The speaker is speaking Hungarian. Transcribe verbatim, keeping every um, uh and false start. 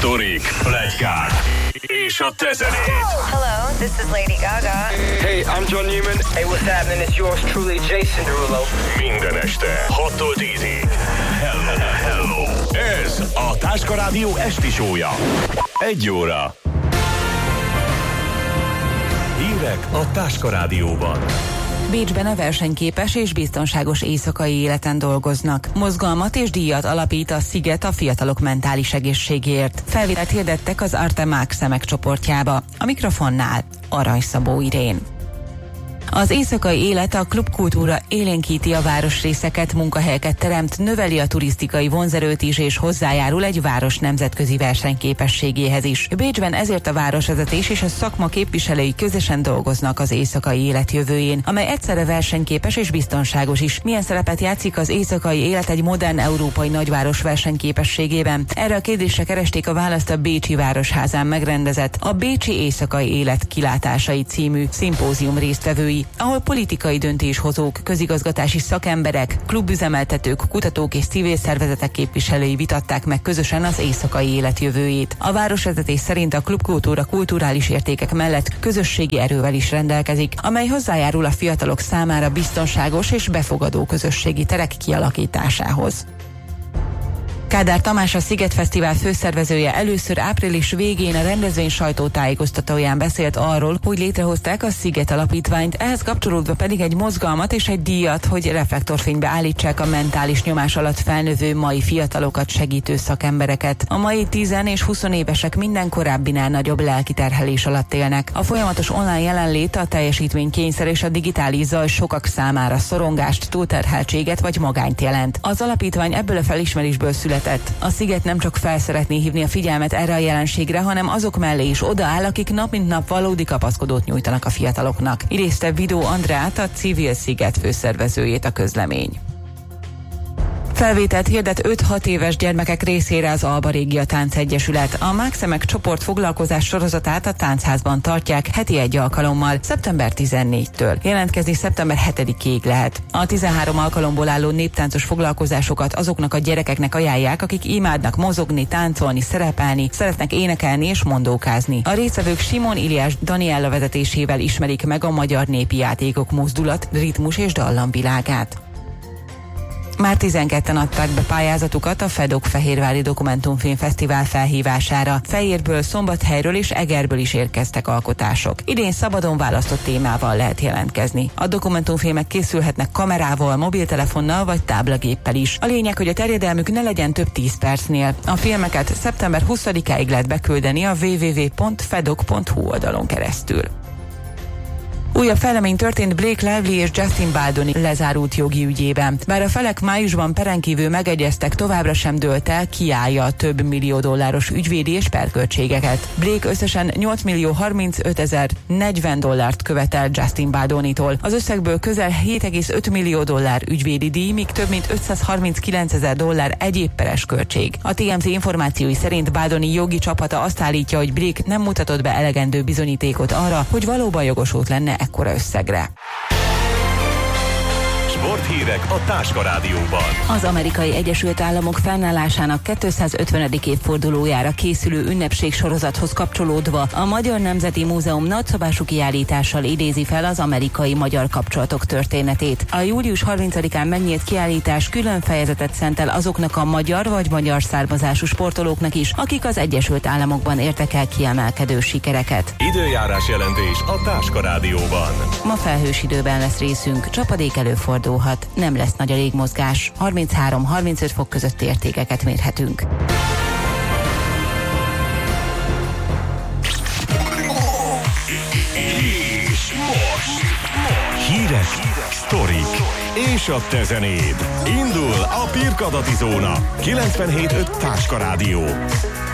Sztorik, pletykák és a te zenéd. Hello, this is Lady Gaga. Hey, I'm John Newman. Hey, what's happening? It's yours truly, Jason Derulo. Minden este hattól tízig. Hello, hello. Ez a Táska Rádió esti show-ja. Egy óra. Hírek a Táska Rádióban. Bécsben a versenyképes és biztonságos éjszakai életen dolgoznak. Mozgalmat és díjat alapít a Sziget a fiatalok mentális egészségéért. Felvételt hirdettek az Artemák Szemek csoportjába. A mikrofonnál Arany Szabó Irén. Az éjszakai élet a klubkultúra élénkíti a városrészeket, munkahelyeket teremt, növeli a turisztikai vonzerőt is, és hozzájárul egy város nemzetközi versenyképességéhez is. Bécsben ezért a városvezetés és a szakma képviselői közösen dolgoznak az éjszakai élet jövőjén, amely egyszerre versenyképes és biztonságos is. Milyen szerepet játszik az éjszakai élet egy modern európai nagyváros versenyképességében? Erre a kérdésre keresték a választ a Bécsi Városházán megrendezett a Bécsi Éjszakai Élet kilátásai című szimpózium résztvevői, ahol politikai döntéshozók, közigazgatási szakemberek, klubüzemeltetők, kutatók és civil szervezetek képviselői vitatták meg közösen az éjszakai élet jövőjét. A városvezetés szerint a klubkultúra kulturális értékek mellett közösségi erővel is rendelkezik, amely hozzájárul a fiatalok számára biztonságos és befogadó közösségi terek kialakításához. Kádár Tamás, a Sziget Fesztivál főszervezője először április végén a rendezvény sajtótájékoztatóján beszélt arról, hogy létrehozták a Sziget Alapítványt, ehhez kapcsolódva pedig egy mozgalmat és egy díjat, hogy reflektorfénybe állítsák a mentális nyomás alatt felnövő mai fiatalokat segítő szakembereket. A mai tíz és húsz évesek minden korábbinál nagyobb lelki terhelés alatt élnek. A folyamatos online jelenlét, a teljesítménykényszer és a digitális zaj sokak számára szorongást, túlterheltséget vagy magányt jelent. Az alapítvány ebből a felismerésből született. A Sziget nem csak fel szeretné hívni a figyelmet erre a jelenségre, hanem azok mellé is odaáll, akik nap mint nap valódi kapaszkodót nyújtanak a fiataloknak. Idézte Vidó Andrát, a Civil Sziget főszervezőjét a közlemény. Felvételt hirdet öt-hat éves gyermekek részére az Alba Régia Táncegyesület. A Mákszemek csoport foglalkozás sorozatát a Táncházban tartják heti egy alkalommal, szeptember tizennégytől. Jelentkezni szeptember hetedikéig lehet. A tizenhárom alkalomból álló néptáncos foglalkozásokat azoknak a gyerekeknek ajánlják, akik imádnak mozogni, táncolni, szerepelni, szeretnek énekelni és mondókázni. A résztvevők Simon Iliás Daniella vezetésével ismerik meg a magyar népi játékok mozdulat, ritmus és dallamvilágát. Már tizenketten adták be pályázatukat a Fedok Fehérvári Dokumentumfilmfesztivál felhívására. Fehérből, Szombathelyről és Egerből is érkeztek alkotások. Idén szabadon választott témával lehet jelentkezni. A dokumentumfilmek készülhetnek kamerával, mobiltelefonnal vagy táblagéppel is. A lényeg, hogy a terjedelmük ne legyen több tíz percnél. A filmeket szeptember huszadikáig lehet beküldeni a double-u double-u double-u pont fedok pont hu oldalon keresztül. Újabb fejlemény történt Blake Lively és Justin Baldoni lezárult jogi ügyében. Bár a felek májusban peren kívül megegyeztek, továbbra sem dőlt el, ki állja a több millió dolláros ügyvédi és perköltségeket. Blake összesen nyolc millió harmincötezer negyven dollárt követel Justin Baldonitól. Az összegből közel hét egész öt millió dollár ügyvédi díj, míg több mint ötszázharminckilencezer dollár egyéb peres költség. A té em zé információi szerint Baldoni jogi csapata azt állítja, hogy Blake nem mutatott be elegendő bizonyítékot arra, hogy valóban jogosult lenne ekkora összegre. Sporthírek a Táska Rádióban. Az Amerikai Egyesült Államok fennállásának kétszázötvenedik évfordulójára készülő ünnepségsorozathoz kapcsolódva a Magyar Nemzeti Múzeum nagyszabású kiállítással idézi fel az amerikai-magyar kapcsolatok történetét. A július harmincadikán megnyílt kiállítás külön fejezetet szentel azoknak a magyar vagy magyar származású sportolóknak is, akik az Egyesült Államokban értek el kiemelkedő sikereket. Időjárás jelentés a Táska Rádióban. Ma felhős időben lesz részünk, csapadék előfordul. Nem lesz nagy a légmozgás, harminchárom-harmincöt fok közötti értékeket mérhetünk. És most, most hírek, sztorik és a te zenéd. Indul a Pirkadati Zóna. kilencvenhét öt Táska Rádió.